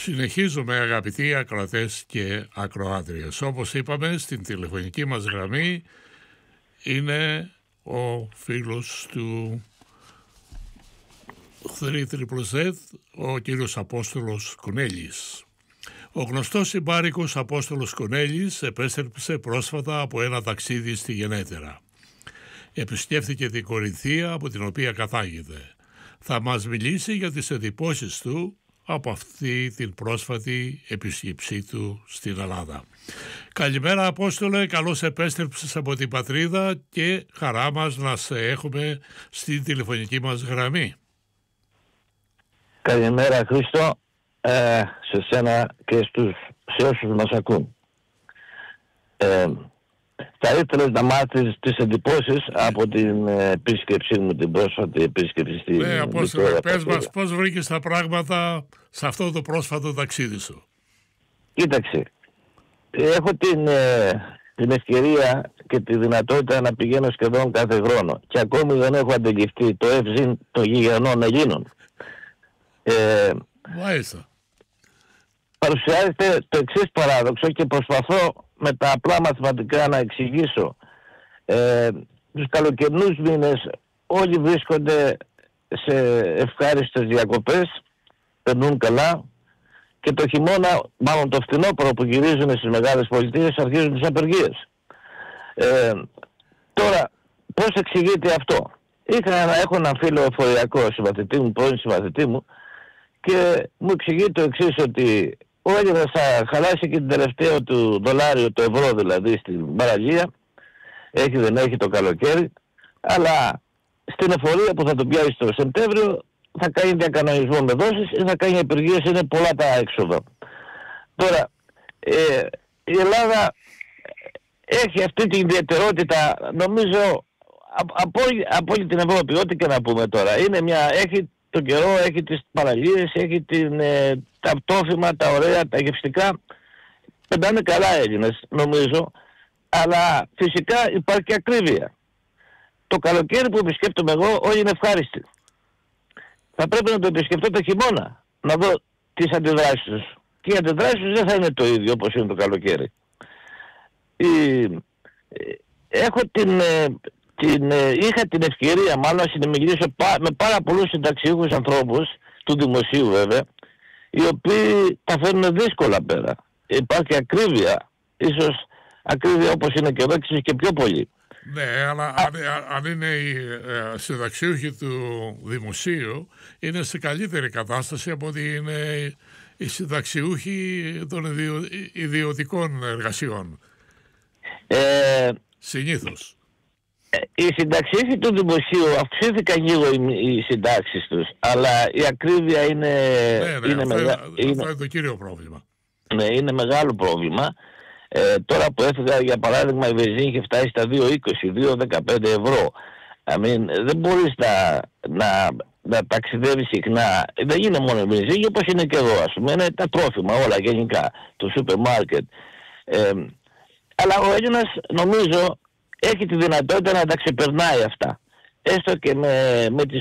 Συνεχίζουμε, αγαπητοί ακροατές και ακροάτριες. Όπως είπαμε, στην τηλεφωνική μας γραμμή είναι ο φίλος του 3ZZZ, ο κύριος Απόστολος Κονέλης. Ο γνωστός συμπάρικος Απόστολος Κονέλης επέστρεψε πρόσφατα από ένα ταξίδι στη Γενέτερα. Επισκέφθηκε την Κορινθία, από την οποία κατάγεται. Θα μας μιλήσει για τις εντυπώσεις του από αυτή την πρόσφατη επίσκεψή του στην Ελλάδα. Καλημέρα, Απόστολε, καλώς επέστρεψες από την πατρίδα και χαρά μας να σε έχουμε στην τηλεφωνική μας γραμμή. Καλημέρα, Χρήστο, σε σένα και σε όσους μας ακούν. Θα ήθελες να μάθεις τις εντυπώσεις από την επίσκεψή μου, την πρόσφατη επίσκεψη στην Ναι, Απόστολε, πες μας πώς βρήκες τα πράγματα σε αυτό το πρόσφατο ταξίδι σου. Κοίταξε, έχω την ευκαιρία και τη δυνατότητα να πηγαίνω σχεδόν κάθε χρόνο και ακόμη δεν έχω αντιληφθεί το εύζην των γηγενών Ελλήνων. Μάλιστα. Παρουσιάζεται το εξής παράδοξο και προσπαθώ με τα απλά μαθηματικά να εξηγήσω. Τους καλοκαιρινούς μήνες όλοι βρίσκονται σε ευχάριστες διακοπές, περνούν καλά, και το χειμώνα, μάλλον το φθινόπωρο που γυρίζουν στις μεγάλες πολιτείες, αρχίζουν τις απεργίες. Τώρα, πώς εξηγείται αυτό? Έχω έναν φίλο εφοριακό συμμαθητή μου, πρώην συμμαθητή μου, και μου εξηγεί το εξής, ότι ο Έλληνας θα χαλάσει και την τελευταία του δολάριο, το ευρώ δηλαδή, στην παραλία, έχει δεν έχει το καλοκαίρι, αλλά στην εφορία που θα τον πιάσει το Σεπτέμβριο θα κάνει διακανονισμό με δόσεις ή θα κάνει απεργίες, είναι πολλά τα έξοδα. Τώρα, η Ελλάδα έχει αυτή την ιδιαιτερότητα, νομίζω, από όλη την Ευρώπη, ό,τι και να πούμε τώρα. Έχει τον καιρό, έχει τις παραλίες, έχει τα απτόφημα, τα ωραία, τα γευστικά. Πεντάνε καλά Έλληνες, νομίζω, αλλά φυσικά υπάρχει και ακρίβεια. Το καλοκαίρι που επισκέπτομαι εγώ, όλοι είναι ευχάριστοι. Θα πρέπει να το επισκεφτώ το χειμώνα, να δω τις αντιδράσεις τους. Και οι αντιδράσεις τους δεν θα είναι το ίδιο όπως είναι το καλοκαίρι. Είχα την ευκαιρία μάλλον να συνομιλήσω με πάρα πολλούς συνταξιούχους ανθρώπους, του δημοσίου βέβαια, οι οποίοι τα φέρνουν δύσκολα πέρα. Υπάρχει ακρίβεια, ίσως ακρίβεια όπως είναι και εδώ και πιο πολύ. Ναι, αλλά αν είναι οι συνταξιούχοι του δημοσίου, είναι σε καλύτερη κατάσταση από ότι είναι οι συνταξιούχοι των ιδιωτικών εργασιών. Συνήθως. Οι συνταξιούχοι του δημοσίου αυξήθηκαν λίγο οι συντάξεις τους, αλλά η ακρίβεια είναι... Αυτό είναι το κύριο πρόβλημα. Ναι, είναι μεγάλο πρόβλημα. Τώρα που έφυγα, για παράδειγμα, η βενζίνη είχε φτάσει στα 2,20, 2,15 ευρώ. Δεν μπορείς να ταξιδεύεις συχνά. Δεν είναι μόνο η βενζίνη, όπως είναι και εδώ, ας πούμε. Είναι τα τρόφιμα όλα γενικά, το σούπερ μάρκετ. Αλλά ο Έλληνας, νομίζω, έχει τη δυνατότητα να τα ξεπερνάει αυτά. Έστω και με τις